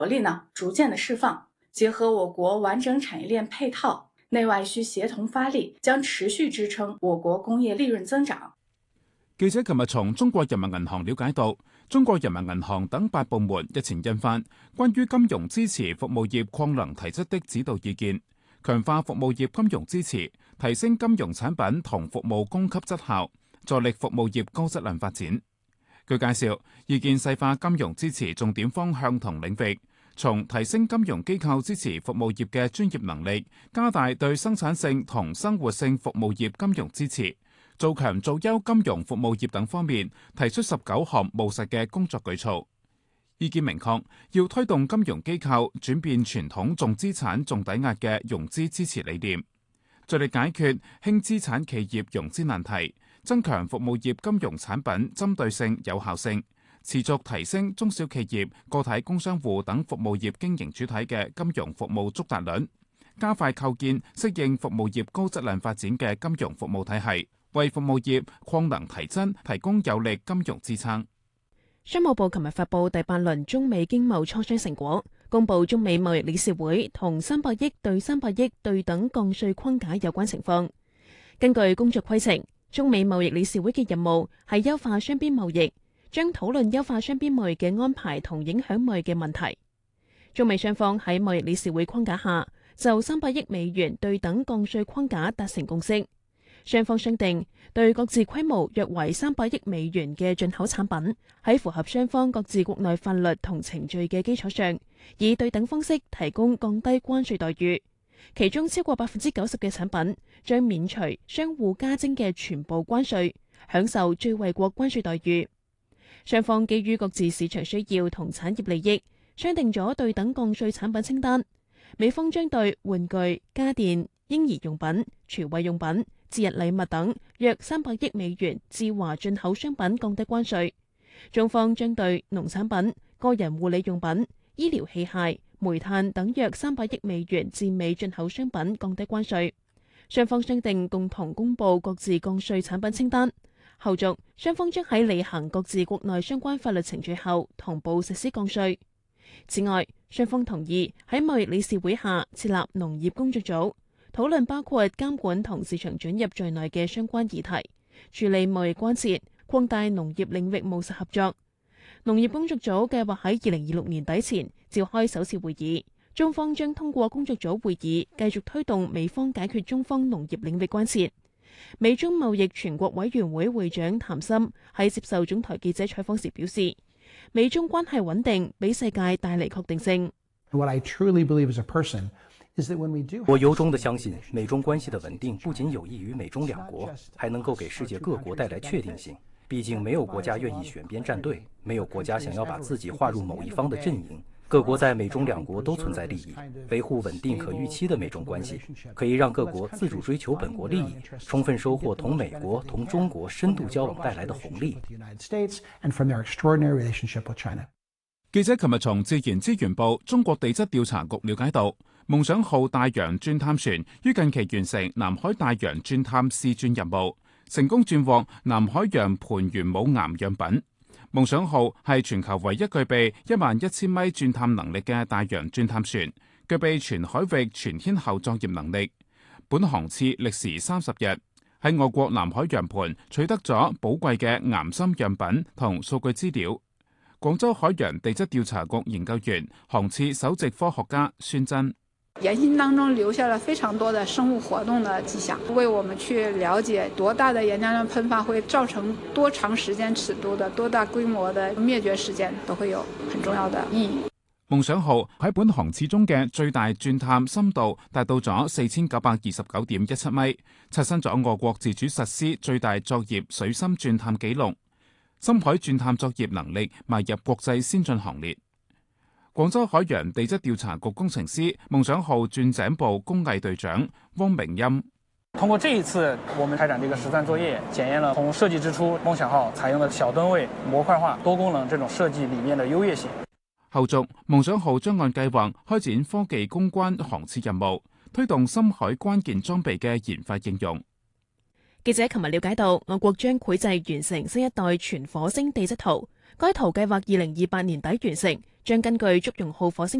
活力呢逐漸的釋放，結合我國完整產業鏈配套，內外需協同發力，將持續支撐我國工業利潤增長。 記者琴日從中國人民銀行了解到，中國人民銀行等8部門日前印發關於金融支持服務業擴能提質的指導意見，強化服務業金融支持，提升金融產品同服務供給質效，助力服務業高質量發展。據介紹，意見細化金融支持重點方向同領域，從提升金融機構支持服務業嘅專業能力，加大對生產性同生活性服務業金融支持，做強做優金融服務業等方面，提出19項務實嘅工作舉措。意見明確，要推動金融機構轉變傳統重資產重抵押嘅融資支持理念，致力解決輕資產企業融資難題，增強服務業金融產品針對性有效性，持續提升中小企業、個體工商戶等服務業經營主體嘅金融服務觸達率，加快構建適應服務業高質量發展嘅金融服務體系，為服務業擴能提質提供有力金融支撐。 商務部琴日發布第8輪中美經貿磋商成果，公布中美貿易理事會同300億對300億對等降稅框架有關情況。根據工作規程，中美貿易理事會嘅任務係優化雙邊貿易，將討論優化雙邊貿易嘅安排同影響貿易嘅問題。中美雙方喺貿易理事會框架下，就300億美元對等降稅框架達成共識。雙方商定，對各自規模約為300億美元嘅進口產品，喺符合雙方各自國內法律同程序嘅基礎上，以對等方式提供降低關稅待遇。其中超過90%嘅產品將免除相互加徵嘅全部關稅，享受最惠國關稅待遇。雙方基於各自市場需要同產業利益，商定咗對等降稅產品清單。美方將對玩具、家電、嬰兒用品、廚衛用品、節日禮物等約300億美元至華進口商品降低關稅，中方將對農產品、個人護理用品、醫療器械、煤炭等約300億美元至美進口商品降低關稅。雙方商定共同公布各自降稅產品清單，後續雙方將喺履行各自國內相關法律程序後同步實施降稅。此外，雙方同意喺貿易理事會下設立農業工作組，討論包括監管同市場准入在內嘅相關議題，處理貿易關切，擴大農業領域務實合作。農業工作組計劃喺2026年底前召開首次會議，中方將通過工作組會議繼續推動美方解決中方農業領域關切。美中貿易全國委員會會長譚森喺接受總台記者採訪時表示，美中關係穩定俾世界帶嚟確定性。 我由衷地相信，美中關係的穩定不僅有益於美中兩國，還能夠給世界各國帶來確定性。畢竟沒有國家願意選邊站隊，沒有國家想要把自己劃入某一方的陣營。各國在美中兩國都存在利益，維護穩定可預期的美中關係，可以讓各國自主追求本國利益，充分收穫同美國、同中國深度交往帶來的紅利。 記者琴日從自然資源部中國地質調查局了解到，夢想號大洋鑽探船於近期完成南海大洋鑽探試鑽任務，成功鑽獲南海洋盤玄武岩樣品。夢想號係全球唯一具備11000米鑽探能力嘅大洋鑽探船，具備全海域全天候作業能力。本航次歷時30日，喺我國南海洋盤取得咗寶貴嘅岩深樣品同數據資料。廣州海洋地質調查局研究員、航次首席科學家孫真。 岩芯當中留下了非常多的生物活動的跡象，為我們去了解多大的岩漿量噴發會造成多長時間尺度的多大規模的滅絕事件，都會有很重要的意義。 夢想號喺本航次中嘅最大鑽探深度達到咗4929.17米，刷新咗我國自主實施最大作業水深鑽探紀錄。深海鑽探作業能力邁入國際先進行列。廣州海洋地質調查局工程師、夢想號鑽井部工藝隊長汪明鑫： 通過這一次我們開展這個實鑽作業，檢驗了從設計之初夢想號採用的小噸位模塊化多功能這種設計理念的優越性。 後續夢想號將按計劃開展科技攻關航次任務，推動深海關鍵裝備嘅研發應用。 記者琴日了解到，我國將繪製完成新一代全火星地質圖，該圖計劃2028年底完成， 將根據祝融號火星